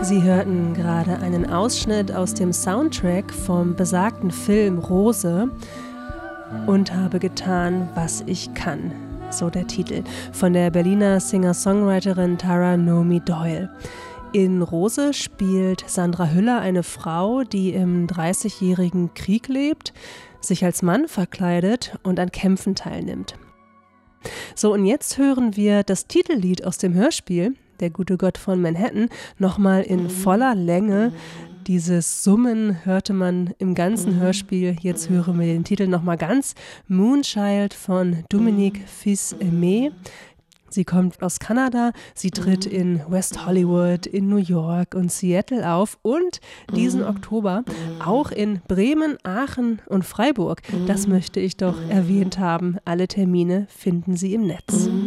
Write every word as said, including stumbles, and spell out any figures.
Sie hörten gerade einen Ausschnitt aus dem Soundtrack vom besagten Film Rose und habe getan, was ich kann. So der Titel von der Berliner Singer-Songwriterin Tara Nomi Doyle. In Rose spielt Sandra Hüller eine Frau, die im dreißigjährigen Krieg lebt, sich als Mann verkleidet und an Kämpfen teilnimmt. So, und jetzt hören wir das Titellied aus dem Hörspiel, Der gute Gott von Manhattan, nochmal in voller Länge. Dieses Summen hörte man im ganzen Hörspiel. Jetzt hören wir den Titel nochmal ganz. Moonchild von Dominique Fils-Aimé. Sie kommt aus Kanada, sie tritt in West Hollywood, in New York und Seattle auf und diesen Oktober auch in Bremen, Aachen und Freiburg. Das möchte ich doch erwähnt haben. Alle Termine finden Sie im Netz.